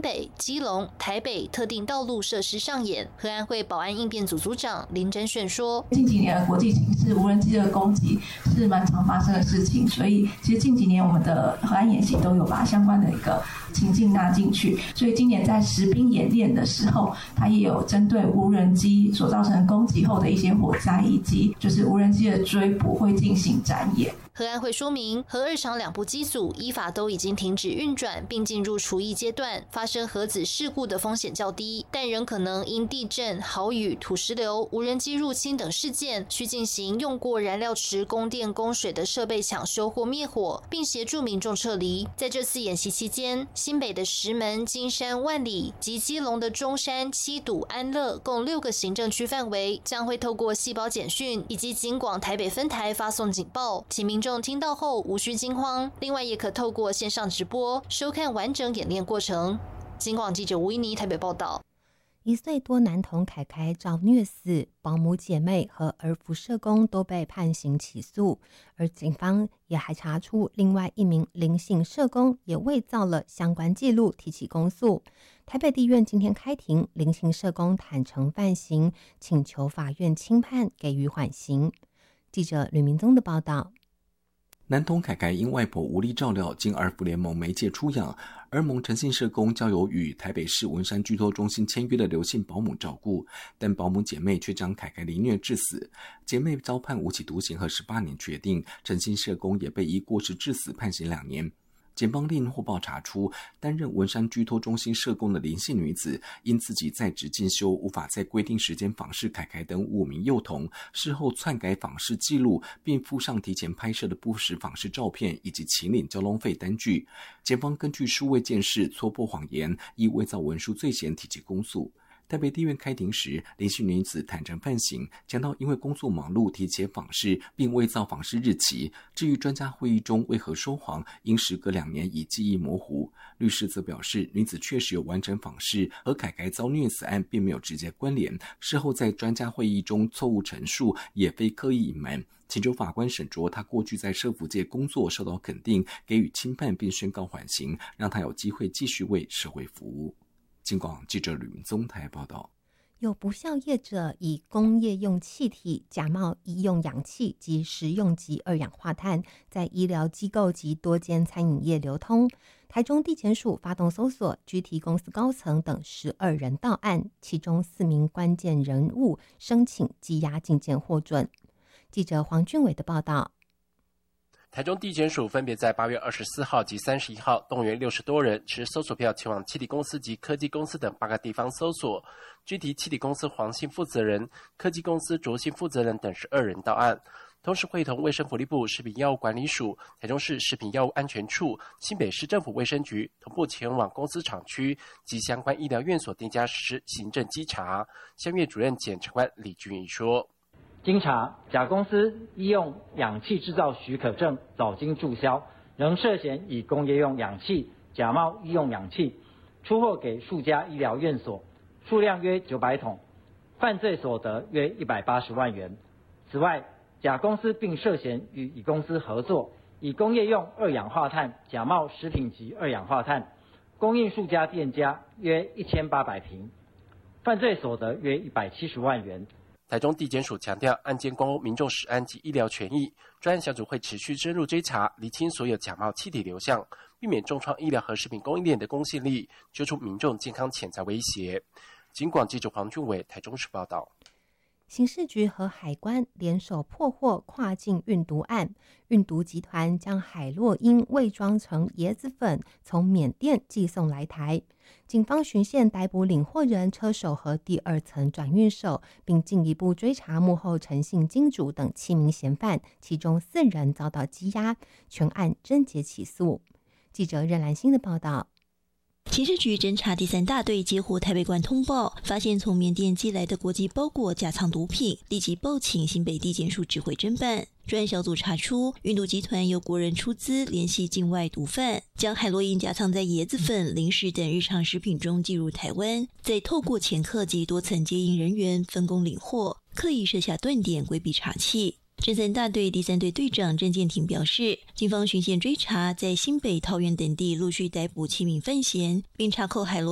北、基隆、台北特定道路设施上演。核安会保安应变组组长林真炫说：“ 近几年的国际形势，无人机的攻击是蛮常发生的事情，所以其实近几年我们的核安演习都有把相关的一个情境纳进去。所以今年在实兵演练的时候，它也有针对无人机所造成攻击后的一些火灾，以及就是无人机的追捕会进行展演。” 核安会说明，核二厂2部机组依法都已经停止运转，并进入除役阶段，发生核子事故的风险较低，但仍可能因地震、豪雨、土石流、无人机入侵等事件，需进行用过燃料池供电供水的设备抢修或灭火，并协助民众撤离。在这次演习期间，新北的石门、金山、万里及基隆的中山、七堵、安乐共6个行政区范围，将会透过细胞简讯以及警广台北分台发送警报，请民众听到后无需惊慌。另外，也可透过线上直播收看完整演练过程。警广记者吴依妮台北报道。 1岁多男童凯凯遭虐死，保姆姐妹和儿福社工都被判刑起诉，而警方也还查出另外1名林姓社工也伪造了相关记录，提起公诉。台北地院今天开庭，林姓社工坦诚犯行，请求法院轻判，给予缓刑。记者吕明宗的报道。 男童凯凯因外婆无力照料，经儿福联盟媒介出养，儿盟诚信社工交由与台北市文山居托中心签约的刘姓保姆照顾，但保姆姐妹却将凯凯凌虐致死，姐妹遭判无期徒刑和18年决定，诚信社工也被依过失致死判刑2年。检方令获报查出，担任文山居托中心社工的林姓女子，因自己在职进修，无法在规定时间访视凯凯等5名幼童，事后篡改访视记录，并附上提前拍摄的不实访视照片以及请领交通费单据。检方根据数位鉴识，戳破谎言，以伪造文书罪嫌提起公诉。台北地院开庭时，林姓女子坦诚犯行，讲到因为工作忙碌提前访视，并伪造访视日期。至于专家会议中为何说谎，因时隔2年已记忆模糊。律师则表示，女子确实有完成访视，和凯凯遭虐死案并没有直接关联。事后在专家会议中错误陈述，也非刻意隐瞒。请求法官审酌他过去在社福界工作受到肯定，给予轻判并宣告缓刑，让他有机会继续为社会服务。警广记者吕明宗台报道。 有不肖业者以工业用气体假冒医用氧气及食用级二氧化碳，在医疗机构及多间餐饮业流通。台中地检署发动搜索，具体公司高层等12人到案，其中4名关键人物申请羁押禁见获准。记者黄俊伟的报道。 台中地检署分别在8月24号及31号动员60多人持搜索票前往气体公司及科技公司等8个地方搜索，具体气体公司黄姓负责人、科技公司卓姓负责人等12人到案，同时会同卫生福利部食品药物管理署、台中市食品药物安全处、新北市政府卫生局同步前往公司厂区及相关医疗院所店家实施行政稽查。乡院主任检察官李俊义说， 经查，甲公司医用氧气制造许可证早经注销，仍涉嫌以工业用氧气假冒医用氧气出货给数家医疗院所，数量约900桶，犯罪所得约180万元。此外，甲公司并涉嫌与乙公司合作，以工业用二氧化碳假冒食品级二氧化碳，供应数家店家约1800瓶，犯罪所得约170万元。 台中地检署强调，案件关乎民众食安及医疗权益，专案小组会持续深入追查，厘清所有假冒气体流向，避免重创医疗和食品供应链的公信力，揪出民众健康潜在威胁。警广记者黄俊伟台中市报道。 刑事局和海关联手破获跨境运毒案，运毒集团将海洛因伪装成椰子粉从缅甸寄送来台。警方循线逮捕领货人、车手和第2层转运手，并进一步追查幕后诚信金主等7名嫌犯，其中4人遭到羁押，全案侦结起诉。记者任兰心的报道。 刑事局侦查第3大队接获台北馆通报，发现从缅甸寄来的国际包裹夹藏毒品，立即报请新北地检署指挥侦办。专案小组查出，运毒集团由国人出资联系境外毒贩，将海洛因夹藏在椰子粉、零食等日常食品中寄入台湾，再透过掮客及多层接应人员分工领货，刻意设下断点规避查缉。侦3大队第3队队长郑建庭表示，警方循线追查，在新北、桃园等地陆续逮捕7名犯嫌，并查扣海洛